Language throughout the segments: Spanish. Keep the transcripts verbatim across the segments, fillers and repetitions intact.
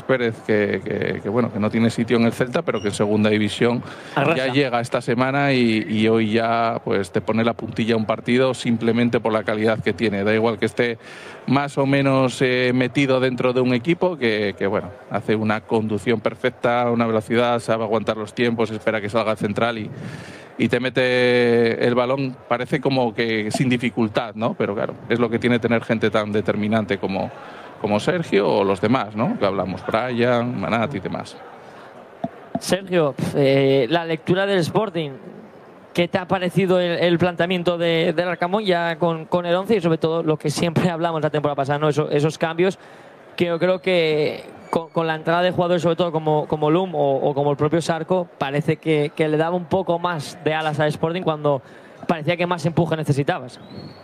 Pérez, que, que, que bueno, que no tiene sitio en el Celta, pero que en segunda división Arrasa. ya llega esta semana y, y hoy ya pues te pone la puntilla a un partido simplemente por la calidad que tiene. Da igual que esté más o menos eh, metido dentro de un equipo, que, que bueno, hace una conducción perfecta, una velocidad, sabe aguantar los tiempos, espera que salga el central y y te mete el balón, parece como que sin dificultad, ¿no? Pero claro, es lo que tiene tener gente tan determinante como, como Sergio o los demás, ¿no? Que hablamos, Brian, Manat y demás. Sergio, eh, la lectura del Sporting, ¿qué te ha parecido el, el planteamiento de, del Arcamón ya con, con el once y sobre todo lo que siempre hablamos la temporada pasada, ¿no? Eso, esos cambios que yo creo que con, con la entrada de jugadores sobre todo como, como Lum o, o como el propio Sarco parece que, que le daba un poco más de alas al Sporting cuando parecía que más empuje necesitabas.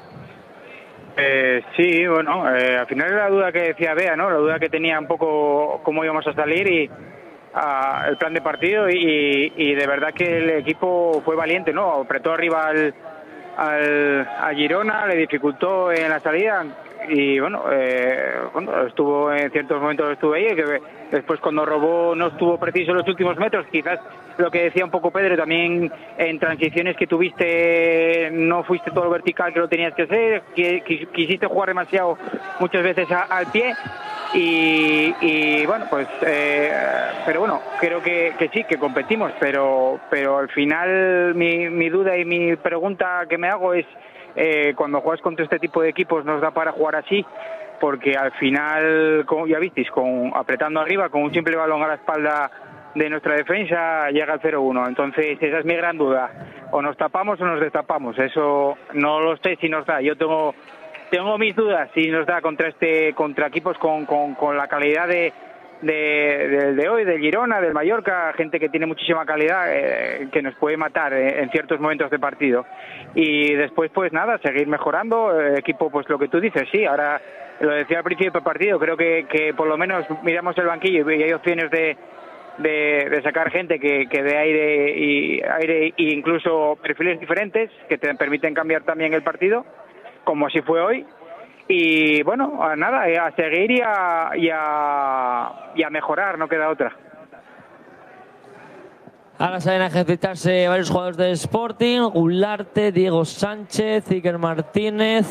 Eh, sí, bueno, eh, al final era la duda que decía Bea, ¿no? La duda que tenía un poco cómo íbamos a salir y uh, el plan de partido y, y de verdad que el equipo fue valiente, ¿no? Apretó arriba al, al, a Girona, le dificultó en la salida y bueno, eh, bueno, estuvo en ciertos momentos estuvo ahí, que después cuando robó no estuvo preciso en los últimos metros, quizás lo que decía un poco Pedro, también en transiciones que tuviste no fuiste todo vertical que lo tenías que hacer, que, que quisiste jugar demasiado muchas veces a, al pie y, y bueno, pues eh, pero bueno, creo que, que sí, que competimos, pero pero al final mi, mi duda y mi pregunta que me hago es Eh, cuando juegas contra este tipo de equipos nos da para jugar así, porque al final, como ya visteis, con, apretando arriba, con un simple balón a la espalda de nuestra defensa, llega el cero uno. Entonces esa es mi gran duda, o nos tapamos o nos destapamos, eso no lo sé si nos da. Yo tengo tengo mis dudas si nos da contra este contra equipos con, con, con la calidad de De, de, de hoy, del Girona, del Mallorca, gente que tiene muchísima calidad, eh, que nos puede matar eh, en ciertos momentos de partido. Y después, pues nada, seguir mejorando. El equipo, pues lo que tú dices, sí, ahora lo decía al principio del partido, creo que, que por lo menos miramos el banquillo y hay opciones de, de, de sacar gente que, que dé aire y aire e incluso perfiles diferentes que te permiten cambiar también el partido, como así fue hoy. Y bueno, a nada, a seguir y a, y a, y a mejorar, no queda otra. Ahora salen a ejercitarse varios jugadores del Sporting, Gularte, Diego Sánchez, Iker Martínez.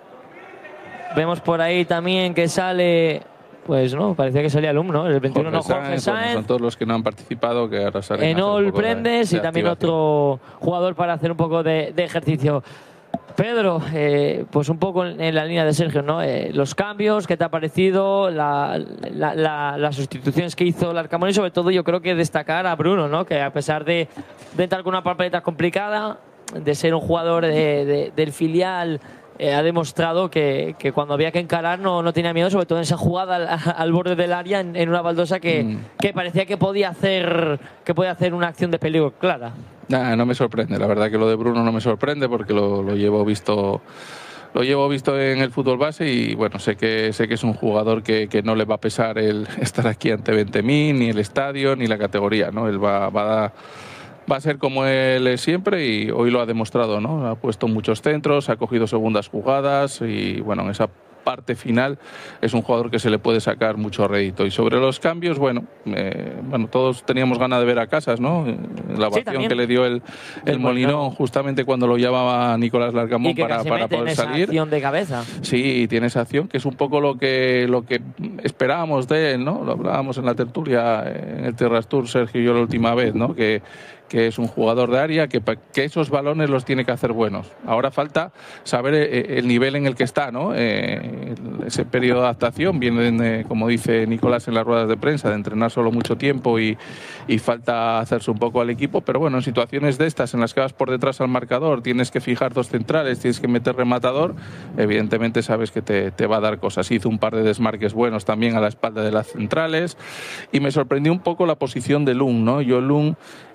Vemos por ahí también que sale, pues no, parecía que salía Alum, ¿no? El veintiuno no, Jorge Sáenz. Son todos los que no han participado que ahora salen. Enol Prendes y también otro jugador para hacer un poco de, de ejercicio. Pedro, eh, pues un poco en, en la línea de Sergio, ¿no? Eh, los cambios, ¿qué te ha parecido? La, la, la, las sustituciones que hizo el Arcamón y sobre todo yo creo que destacar a Bruno, ¿no? Que a pesar de, de entrar con una papeleta complicada, de ser un jugador de, de, del filial, eh, ha demostrado que, que cuando había que encarar no, no tenía miedo, sobre todo en esa jugada al, al borde del área en, en una baldosa que, mm. que parecía que podía hacer que podía hacer una acción de peligro clara. Nah, no me sorprende, la verdad que lo de Bruno no me sorprende porque lo, lo llevo visto lo llevo visto en el fútbol base y bueno, sé que sé que es un jugador que, que no le va a pesar el estar aquí ante veinte mil, ni el estadio, ni la categoría, ¿no? Él va, va a Va a ser como él es siempre y hoy lo ha demostrado, ¿no? Ha puesto muchos centros, ha cogido segundas jugadas y bueno, en esa parte final es un jugador que se le puede sacar mucho rédito. Y sobre los cambios, bueno, eh, bueno todos teníamos ganas de ver a Casas, ¿no? La ovación sí, que le dio el, el, el Molinón justamente cuando lo llamaba Nicolás Larcamón para, para poder esa salir. Acción de cabeza. Sí, tiene esa acción que es un poco lo que lo que esperábamos de él, ¿no? Lo hablábamos en la tertulia en el Terras Tour, Sergio y yo la última vez, ¿no? Que que es un jugador de área, que, que esos balones los tiene que hacer buenos. Ahora falta saber el nivel en el que está, ¿no? Eh, ese periodo de adaptación viene, de, como dice Nicolás en las ruedas de prensa, de entrenar solo mucho tiempo y, y falta hacerse un poco al equipo, pero bueno, en situaciones de estas, en las que vas por detrás al marcador, tienes que fijar dos centrales, tienes que meter rematador, evidentemente sabes que te, te va a dar cosas. Hizo un par de desmarques buenos también a la espalda de las centrales y me sorprendió un poco la posición de Lung, ¿no? Yo Lung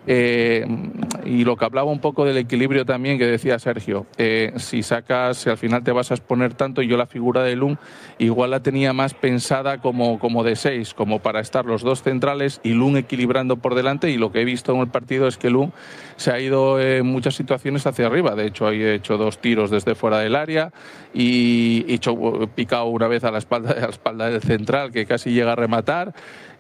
Eh, y lo que hablaba un poco del equilibrio también que decía Sergio, eh, si sacas, si al final te vas a exponer tanto, y yo la figura de Lung igual la tenía más pensada como, como de seis, como para estar los dos centrales y Lung equilibrando por delante, y lo que he visto en el partido es que Lung se ha ido en muchas situaciones hacia arriba. De hecho, he hecho dos tiros desde fuera del área y he hecho, picado una vez a la espalda, a la espalda del central que casi llega a rematar.